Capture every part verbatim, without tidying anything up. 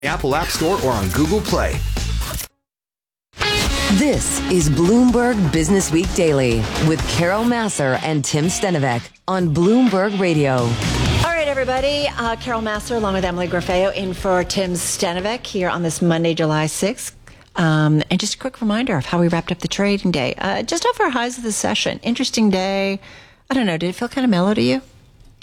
Apple App Store or on Google Play. This is Bloomberg Business Week Daily with Carol Massar and Tim Stenovec on Bloomberg Radio. All right, everybody. Uh, Carol Massar along with Emily Grafeo in for Tim Stenovec here on this Monday, July sixth. Um, and just a quick reminder of how we wrapped up the trading day. Uh, just off our highs of the session. Interesting day. I don't know. Did it feel kind of mellow to you?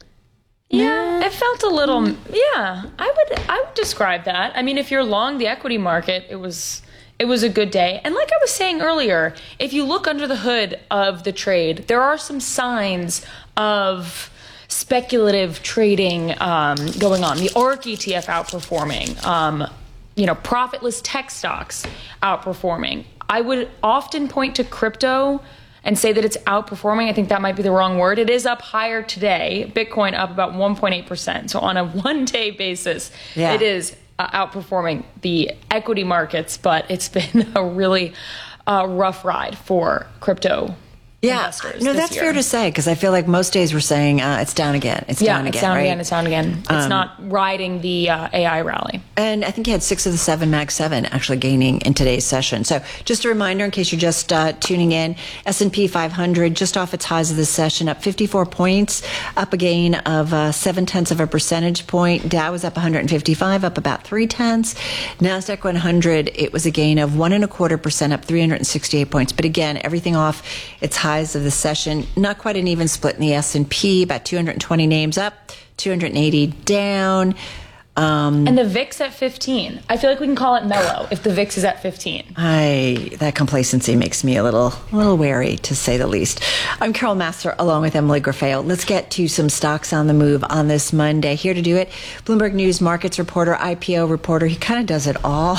Yeah, it felt a little, yeah, I would I would describe that. I mean, if you're long the equity market, it was it was a good day. And like I was saying earlier, if you look under the hood of the trade, there are some signs of speculative trading um, going on. The A R K E T F outperforming, um, you know, profitless tech stocks outperforming. I would often point to crypto and say that it's outperforming. I think that might be the wrong word. It is up higher today. Bitcoin up about one point eight percent. So on a one-day basis, yeah. it is uh, outperforming the equity markets, but it's been a really uh, rough ride for crypto yeah. investors. No, this that's year. fair to say, because I feel like most days we're saying uh, it's down again. It's yeah, down again. It's down right? again. It's down again. It's um, not riding the uh, A I rally. And I think you had six of the seven Mag seven actually gaining in today's session. So just a reminder, in case you're just uh, tuning in, S and P five hundred just off its highs of the session, up fifty-four points, up a gain of uh, seven tenths of a percentage point. Dow was up one hundred fifty-five, up about three tenths. NASDAQ one hundred, it was a gain of one and a quarter percent, up three hundred sixty-eight points. But again, everything off its highs of the session. Not quite an even split in the S and P, about two hundred twenty names up, two hundred eighty down. Um, and the V I X at fifteen. I feel like we can call it mellow if the V I X is at fifteen. I that complacency makes me a little a little wary, to say the least. I'm Carol Massar along with Emily Grafeo. Let's get to some stocks on the move on this Monday. Here to do it, Bloomberg News markets reporter, I P O reporter. He kind of does it all.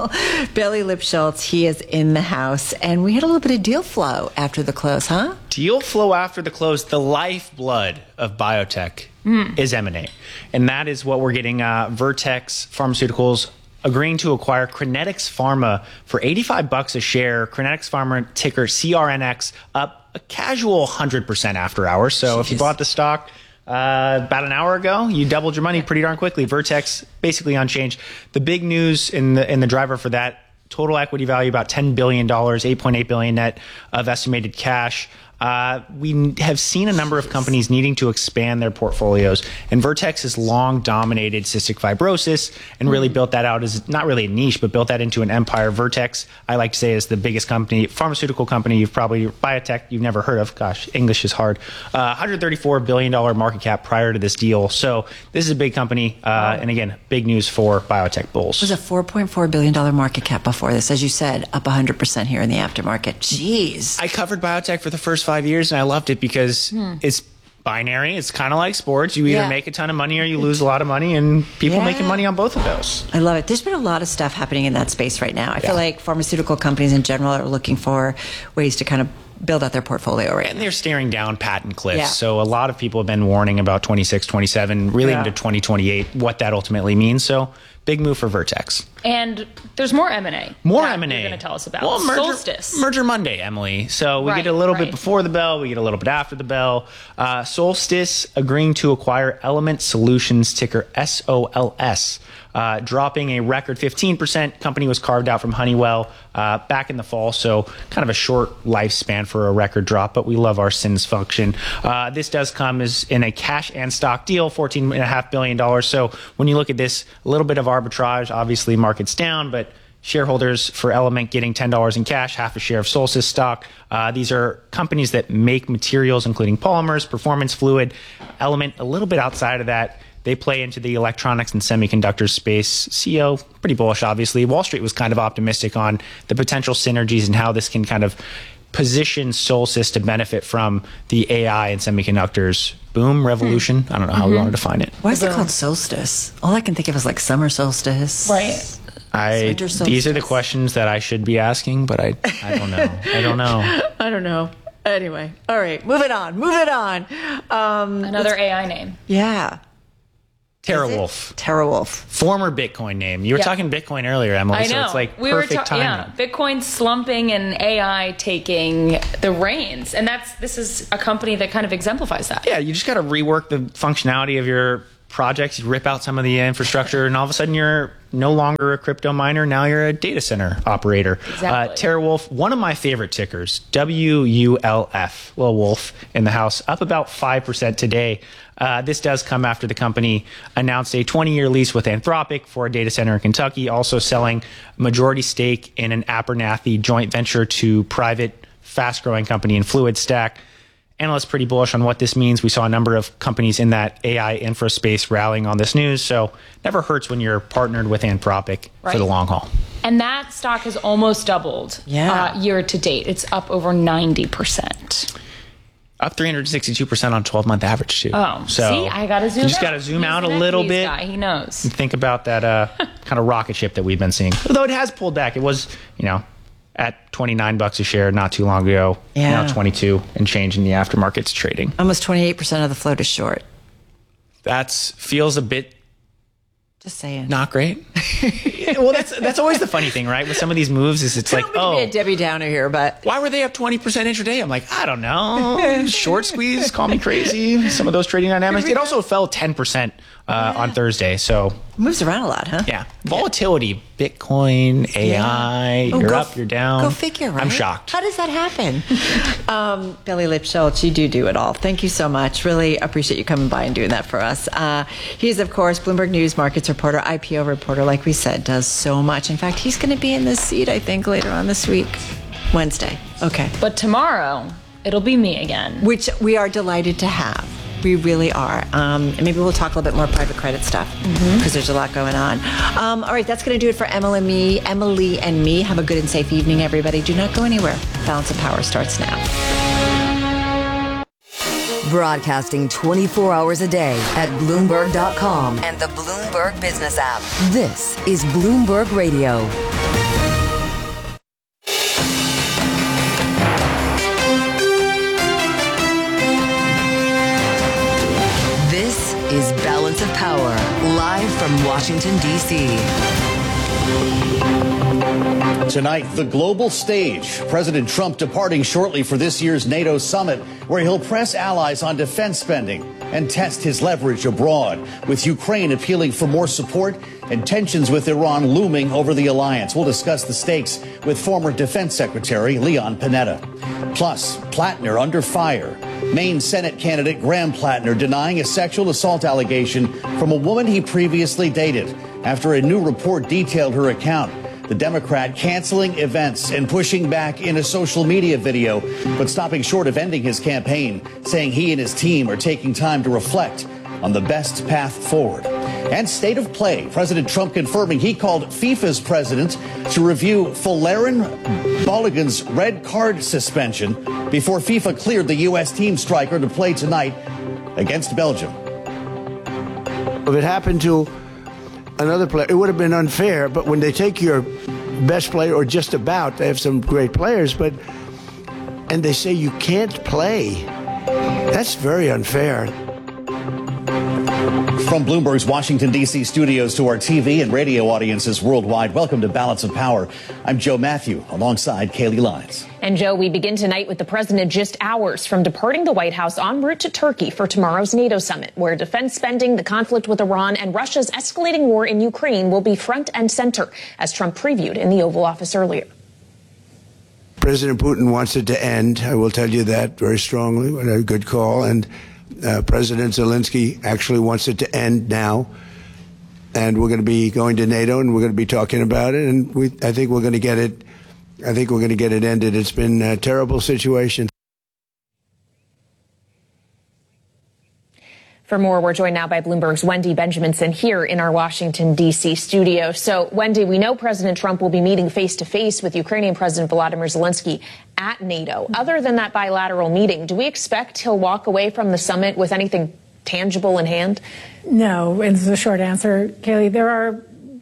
Bailey Lipschultz, he is in the house. And we had a little bit of deal flow after the close, huh? Deal flow after the close, the lifeblood of biotech mm. is M and A. And that is what we're getting. Uh, Vertex Pharmaceuticals agreeing to acquire Crinetics Pharma for eighty-five bucks a share. Crinetics Pharma, ticker C R N X, up a casual one hundred percent after hours. So Jeez. If you bought the stock uh, about an hour ago, you doubled your money pretty darn quickly. Vertex basically unchanged. The big news in the, in the driver for that, total equity value about ten billion dollars, eight point eight billion dollars net of estimated cash. Uh, we have seen a number of companies needing to expand their portfolios, and Vertex has long dominated cystic fibrosis and really built that out as not really a niche, but built that into an empire. Vertex, I like to say, is the biggest company, pharmaceutical company you've probably, biotech you've never heard of. Gosh, English is hard. Uh, one hundred thirty-four billion dollars market cap prior to this deal. So this is a big company, uh, wow. and again, big news for biotech bulls. It was a four point four billion dollars market cap before this, as you said, up one hundred percent here in the aftermarket. Jeez. I covered biotech for the first five years, and I loved it because hmm. it's binary. It's kind of like sports. You either yeah. make a ton of money or you lose a lot of money, and people yeah. making money on both of those. I love it. There's been a lot of stuff happening in that space right now. I yeah. feel like pharmaceutical companies in general are looking for ways to kind of build out their portfolio right and now. They're staring down patent cliffs. Yeah. So a lot of people have been warning about twenty-six, twenty-seven, really yeah. into twenty twenty-eight, what that ultimately means. So big move for Vertex. And there's more M and A. More M and A. You're going to tell us about. Well, merger, Solstice. Merger Monday, Emily. So we right, get a little right. bit before the bell. We get a little bit after the bell. Uh, Solstice agreeing to acquire Element Solutions, ticker S O L S. Uh, dropping a record fifteen percent. Company was carved out from Honeywell uh, back in the fall, so kind of a short lifespan for a record drop, but we love our S I Ns function. Uh, this does come as in a cash and stock deal, fourteen point five billion dollars. So when you look at this, a little bit of arbitrage, obviously market's down, but shareholders for Element getting ten dollars in cash, half a share of Solstice stock. Uh, these are companies that make materials, including polymers, performance fluid. Element, a little bit outside of that. They play into the electronics and semiconductor space. C E O, pretty bullish, obviously. Wall Street was kind of optimistic on the potential synergies and how this can kind of position Solstice to benefit from the A I and semiconductors boom, revolution. I don't know how mm-hmm. we want to define it. Why is it called solstice? All I can think of is like summer solstice. Right. I, these are the questions that I should be asking, but I, I don't know. I don't know. I don't know. Anyway. All right. Move it on. Move it on. Um, Another A I name. Yeah. TeraWulf. TeraWulf. Former Bitcoin name. You were yeah. talking Bitcoin earlier, Emily, I know. so it's like we perfect were ta- timing. Yeah, Bitcoin slumping and A I taking the reins. And that's this is a company that kind of exemplifies that. Yeah, you just got to rework the functionality of your projects, you rip out some of the infrastructure, and all of a sudden you're no longer a crypto miner. Now you're a data center operator. Exactly. Uh, TeraWulf, one of my favorite tickers, W U L F, little wolf in the house, up about five percent today. Uh, this does come after the company announced a twenty-year lease with Anthropic for a data center in Kentucky, also selling majority stake in an Abernathy joint venture to private fast-growing company in FluidStack. Analysts pretty bullish on what this means. We saw a number of companies in that A I infra space rallying on this news, so never hurts when you're partnered with Anthropic Right. for the long haul. And that stock has almost doubled Yeah. uh, year to date. It's up over ninety percent. Up three hundred sixty-two percent on twelve-month average, too. Oh, so see, I got to zoom You just out. got to zoom He's out a an little equities bit. Guy. He knows. And think about that uh, kind of rocket ship that we've been seeing. Although it has pulled back. It was, you know, at twenty-nine bucks a share not too long ago. Yeah. Now twenty-two and change in the aftermarket's trading. Almost twenty-eight percent of the float is short. That's feels a bit Just saying. not great. Yeah, well, that's that's always the funny thing, right? With some of these moves is it's like, I don't mean to oh, be a Debbie Downer here, but why were they up twenty percent intraday? I'm like, I don't know. Short squeeze, call me crazy. Some of those trading dynamics. It also fell ten percent uh, on Thursday. So, it moves around a lot, huh? yeah. Volatility, Bitcoin, A I, Oh, you're go up, you're down. Go figure, right? I'm shocked. How does that happen? um, Billy Lipschultz, you do do it all. Thank you so much. Really appreciate you coming by and doing that for us. Uh, he's, of course, Bloomberg News markets reporter, I P O reporter, like we said, does so much. In fact, he's going to be in this seat, I think, later on this week. Wednesday. Okay. But tomorrow, it'll be me again. Which we are delighted to have. We really are. Um, and maybe we'll talk a little bit more private credit stuff because mm-hmm. there's a lot going on. Um, all right, that's going to do it for Emily and me. Emily and me. Have a good and safe evening, everybody. Do not go anywhere. Balance of Power starts now. Broadcasting twenty-four hours a day at Bloomberg dot com and the Bloomberg Business app. This is Bloomberg Radio. This is Balance of Power, live from Washington, D C. Tonight, the global stage. President Trump departing shortly for this year's NATO summit, where he'll press allies on defense spending and test his leverage abroad, with Ukraine appealing for more support and tensions with Iran looming over the alliance. We'll discuss the stakes with former Defense Secretary Leon Panetta. Plus, Plattner under fire. Maine Senate candidate Graham Plattner denying a sexual assault allegation from a woman he previously dated after a new report detailed her account. The Democrat canceling events and pushing back in a social media video, but stopping short of ending his campaign, saying he and his team are taking time to reflect on the best path forward. And state of play, President Trump confirming he called FIFA's president to review Folarin Balogun's red card suspension before FIFA cleared the U S team striker to play tonight against Belgium. If it happened to another player, it would have been unfair, but when they take your best player, or just about, they have some great players, but and they say you can't play, that's very unfair. From Bloomberg's Washington, D C studios to our T V and radio audiences worldwide, welcome to Balance of Power. I'm Joe Matthew, alongside Kaylee Lyons. And Joe, we begin tonight with the president just hours from departing the White House en route to Turkey for tomorrow's NATO summit, where defense spending, the conflict with Iran, and Russia's escalating war in Ukraine will be front and center, as Trump previewed in the Oval Office earlier. President Putin wants it to end. I will tell you that very strongly. What a good call. And uh, President Zelensky actually wants it to end now. And we're going to be going to NATO, and we're going to be talking about it. And we, I think we're going to get it. I think we're going to get it ended. It's been a terrible situation. For more, we're joined now by Bloomberg's Wendy Benjaminson here in our Washington, D C studio. So, Wendy, we know President Trump will be meeting face-to-face with Ukrainian President Volodymyr Zelensky at NATO. Other than that bilateral meeting, do we expect he'll walk away from the summit with anything tangible in hand? No, is the short answer, Kaylee. There are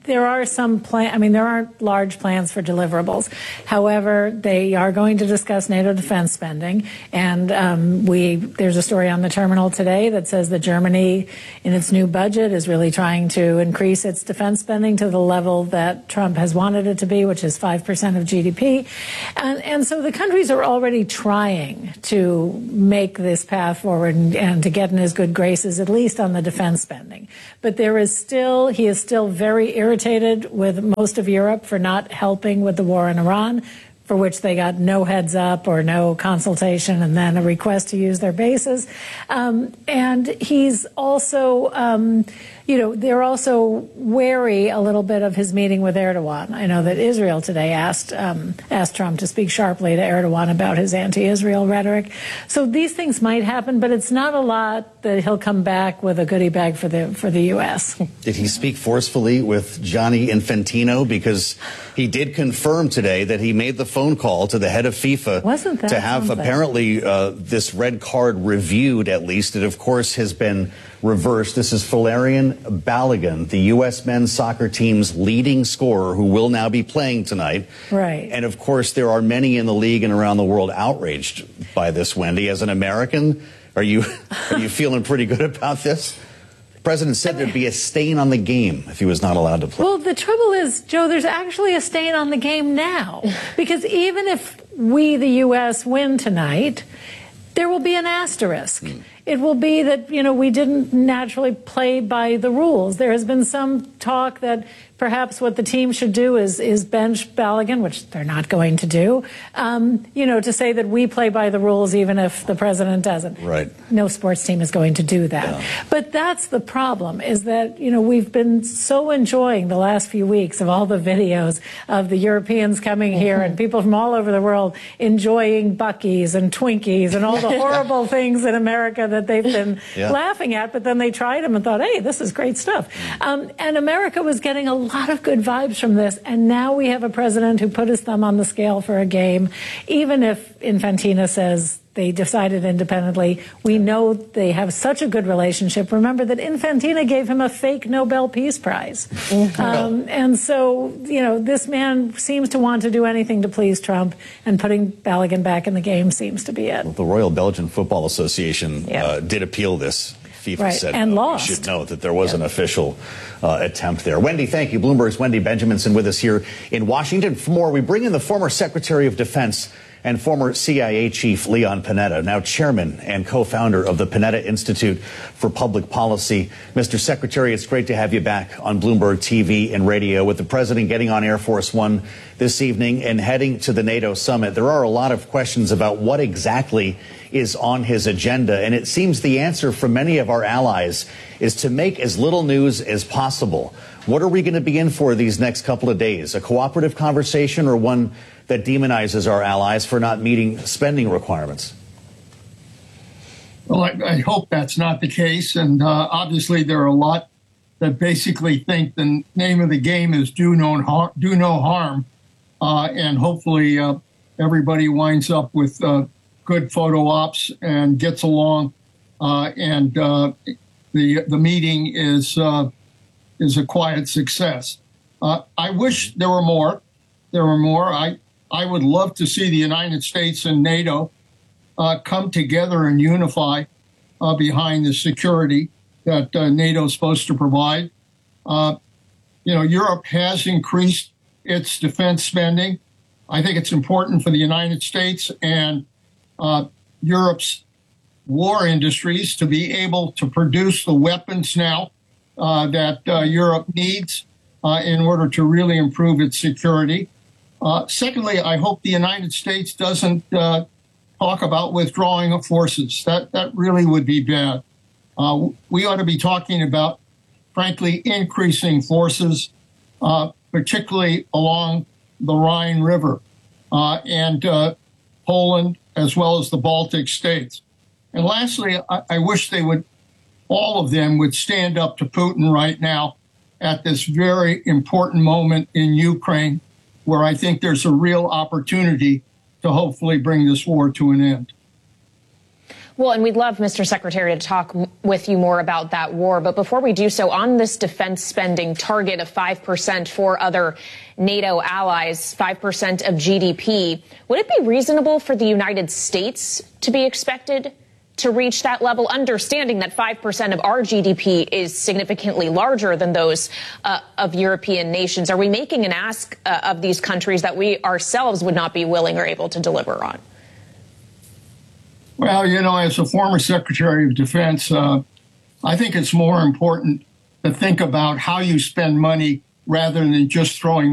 there are some plan. I mean, there aren't large plans for deliverables. However, they are going to discuss NATO defense spending, and um, we there's a story on the terminal today that says that Germany, in its new budget, is really trying to increase its defense spending to the level that Trump has wanted it to be, which is five percent of G D P, and and so the countries are already trying to make this path forward and, and to get in his good graces, at least on the defense spending. But there is still he is still very irritated with most of Europe for not helping with the war in Iran, for which they got no heads up or no consultation, and then a request to use their bases. Um, and he's also, um, you know, they're also wary a little bit of his meeting with Erdogan. I know that Israel today asked um, asked Trump to speak sharply to Erdogan about his anti-Israel rhetoric. So these things might happen, but it's not a lot that he'll come back with a goodie bag for the for the U S. Did he speak forcefully with Gianni Infantino? Because he did confirm today that he made the phone call to the head of FIFA Wasn't that to have something? apparently uh, this red card reviewed, at least. It, of course, has been reversed. This is Valerian Balogun, the U S men's soccer team's leading scorer, who will now be playing tonight. Right. And, of course, there are many in the league and around the world outraged by this, Wendy. As an American, are you, are you feeling pretty good about this? The president said there'd be a stain on the game if he was not allowed to play. Well, the trouble is, Joe, there's actually a stain on the game now. Because even if we, the U S, win tonight, there will be an asterisk. Mm. It will be that, you know, we didn't naturally play by the rules. There has been some talk that perhaps what the team should do is is bench Balogun, which they're not going to do, um, you know, to say that we play by the rules even if the president doesn't. Right. No sports team is going to do that. Yeah. But that's the problem, is that, you know, we've been so enjoying the last few weeks of all the videos of the Europeans coming mm-hmm. here and people from all over the world enjoying Buc-ee's and Twinkies and all the horrible things in America that they've been yeah. laughing at, but then they tried them and thought, hey, this is great stuff. Um, and America was getting a lot of good vibes from this, and now we have a president who put his thumb on the scale for a game. Even if Infantino says they decided independently, we know they have such a good relationship. Remember that Infantino gave him a fake Nobel Peace Prize. Mm-hmm. Um, and so, you know, this man seems to want to do anything to please Trump, and putting Balogun back in the game seems to be it. Well, the Royal Belgian Football Association yeah. uh, did appeal this. FIFA right. said and uh, lost. You should know that there was yeah. an official uh, attempt there. Wendy, thank you. Bloomberg's Wendy Benjaminson with us here in Washington. For more, we bring in the former Secretary of Defense and former C I A chief Leon Panetta, now chairman and co-founder of the Panetta Institute for Public Policy. Mister Secretary, it's great to have you back on Bloomberg T V and radio. With the president getting on Air Force One this evening and heading to the NATO summit, there are a lot of questions about what exactly is on his agenda. And it seems the answer from many of our allies is to make as little news as possible. What are we going to be in for these next couple of days? A cooperative conversation, or one that demonizes our allies for not meeting spending requirements? Well, I, I hope that's not the case. And uh, obviously, there are a lot that basically think the name of the game is do no, har- do no harm. Uh, and hopefully uh, everybody winds up with uh, good photo ops and gets along. Uh, and uh, the the meeting is uh, is a quiet success. Uh, I wish there were more. There were more. I, I would love to see the United States and NATO uh, come together and unify uh, behind the security that uh, NATO is supposed to provide. Uh, you know, Europe has increased its defense spending. I think it's important for the United States and uh, Europe's war industries to be able to produce the weapons now uh, that uh, Europe needs uh, in order to really improve its security. Uh, secondly, I hope the United States doesn't uh, talk about withdrawing of forces. That that really would be bad. Uh, we ought to be talking about, frankly, increasing forces, uh, particularly along the Rhine River uh, and uh, Poland, as well as the Baltic states. And lastly, I, I wish they would, all of them would stand up to Putin right now at this very important moment in Ukraine, where I think there's a real opportunity to hopefully bring this war to an end. Well, and we'd love, Mister Secretary, to talk m- with you more about that war. But before we do so, on this defense spending target of five percent for other NATO allies, five percent of G D P, would it be reasonable for the United States to be expected to reach that level, understanding that five percent of our G D P is significantly larger than those uh, of European nations? Are we making an ask uh, of these countries that we ourselves would not be willing or able to deliver on? Well, you know, as a former Secretary of Defense, uh, I think it's more important to think about how you spend money rather than just throwing